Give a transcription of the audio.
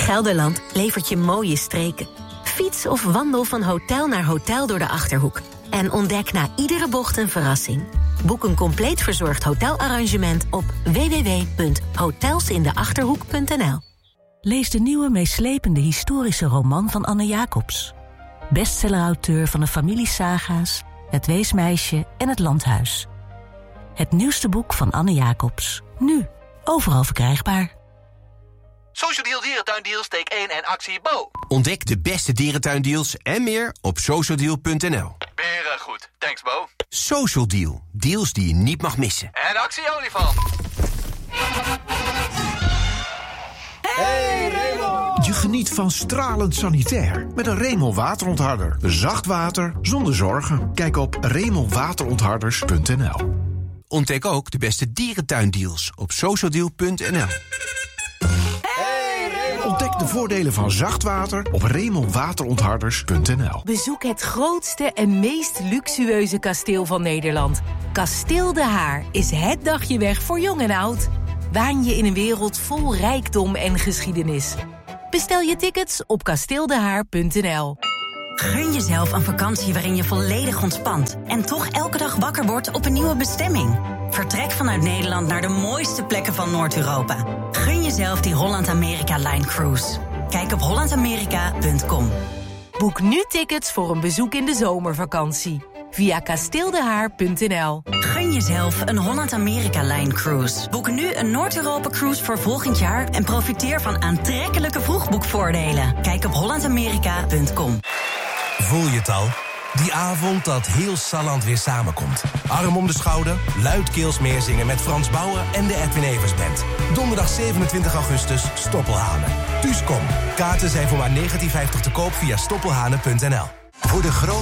Gelderland levert je mooie streken. Fiets of wandel van hotel naar hotel door de Achterhoek. En ontdek na iedere bocht een verrassing. Boek een compleet verzorgd hotelarrangement op www.hotelsindeachterhoek.nl. Lees de nieuwe meeslepende historische roman van Anne Jacobs. Bestsellerauteur van de familiesaga's, Het Weesmeisje en Het Landhuis. Het nieuwste boek van Anne Jacobs. Nu, overal verkrijgbaar. Social Deal Dierentuindeal steek 1 en actie Bo. Ontdek de beste dierentuindeals en meer op socialdeal.nl. Beren goed, thanks Bo. Social Deal, deals die je niet mag missen. En actie olifant. Hey Raymond! Je geniet van stralend sanitair met een Raymond waterontharder. Zacht water zonder zorgen. Kijk op RaymondWaterontharders.nl. Ontdek ook de beste dierentuindeals op socialdeal.nl. Ontdek de voordelen van zacht water op RaymondWaterontharders.nl. Bezoek het grootste en meest luxueuze kasteel van Nederland. Kasteel De Haar is het dagje weg voor jong en oud. Waan je in een wereld vol rijkdom en geschiedenis. Bestel je tickets op kasteeldehaar.nl. Gun jezelf een vakantie waarin je volledig ontspant en toch elke dag wakker wordt op een nieuwe bestemming. Vertrek vanuit Nederland naar de mooiste plekken van Noord-Europa. Gun jezelf die Holland-Amerika-Line Cruise. Kijk op hollandamerika.com. Boek nu tickets voor een bezoek in de zomervakantie via kasteeldehaar.nl. Gun jezelf een Holland-Amerika-Line Cruise. Boek nu een Noord-Europa-cruise voor volgend jaar en profiteer van aantrekkelijke vroegboekvoordelen. Kijk op hollandamerika.com. Voel je het al? Die avond dat heel Salland weer samenkomt. Arm om de schouder, luidkeels meezingen met Frans Bauer en de Edwin Evers Band. Donderdag 27 augustus, Stoppelhanen. Dus kom, kaarten zijn voor maar €19,50 te koop via stoppelhanen.nl. Voor de grote